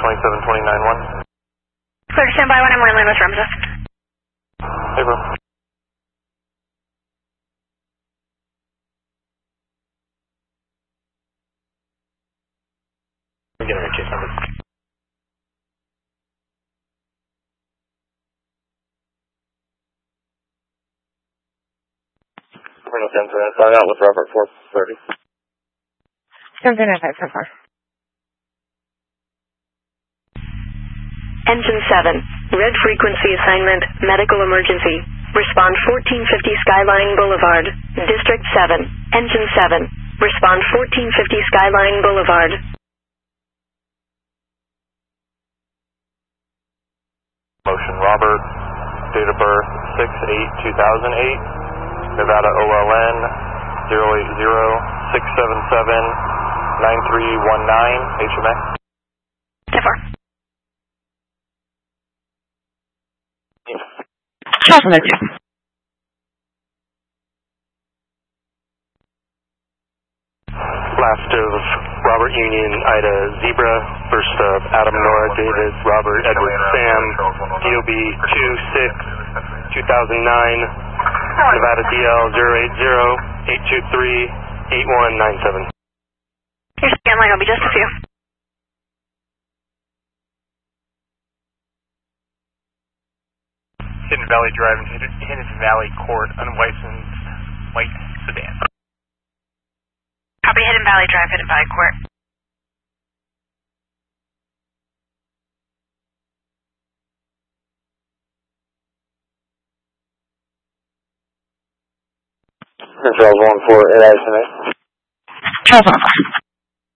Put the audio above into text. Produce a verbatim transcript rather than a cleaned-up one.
twenty-seven twenty-nine one. Clear to stand by when I'm landing with Ramses. Hey, bro. We're getting a chase number. Colonel ten seven, starting out with Robert four thirty. Something at five four four. Engine seven, red frequency assignment, medical emergency. Respond fourteen fifty Skyline Boulevard, District seven. Engine seven, respond fourteen fifty Skyline Boulevard. Motion Robert, date of birth six eight two thousand eight, Nevada O L N zero eight zero six seven seven nine three one nine, H M A. Differ. Affirmative. Last of Robert Union, Ida Zebra, first of Adam Nora David, Robert Edward Sam, D O B two six two thousand nine, Nevada D L zero eight zero eight two three eight one nine seven. Your scan line will be just a few. Hidden Valley Drive and Hidden, Hidden Valley Court, unlicensed white sedan. Copy Hidden Valley Drive, Hidden Valley Court. Charles one four, Air Ice and Charles one four.